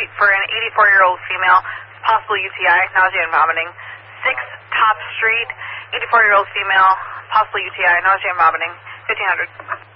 Street for an 84-year-old female, possible UTI, nausea and vomiting. 6 Top Street, 84-year-old female, possible UTI, nausea and vomiting. 1500.